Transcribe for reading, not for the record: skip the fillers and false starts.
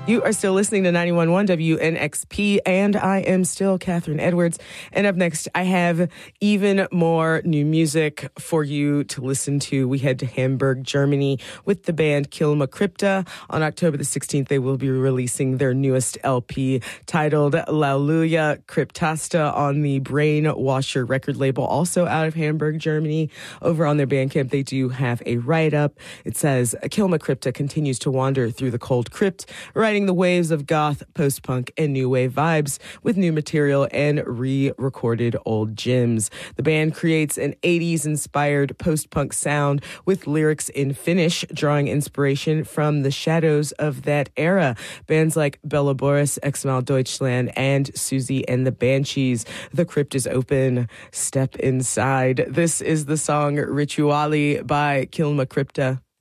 You are still listening to 91.1 WNXP, and I am still Catherine Edwards. And up next, I have even more new music for you to listen to. We head to Hamburg, Germany with the band Kilma Crypta. On October the 16th, they will be releasing their newest LP titled Lauluia Cryptasta on the Brainwasher record label, also out of Hamburg, Germany. Over on their Bandcamp, they do have a write-up. It says, Kilma Crypta continues to wander through the cold crypt, riding the waves of goth, post-punk, and new wave vibes with new material and re-recorded old gems. The band creates an 80s-inspired post-punk sound with lyrics in Finnish, drawing inspiration from the shadows of that era. Bands like Bella Boris, Exmal Deutschland, and Susie and the Banshees. The crypt is open. Step inside. This is the song Rituali by Kilma Crypta.